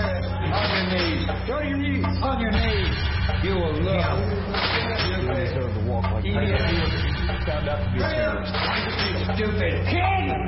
On your knees. Go to your knees. On your knees. You will love. You deserve to walk like that. Stupid kid!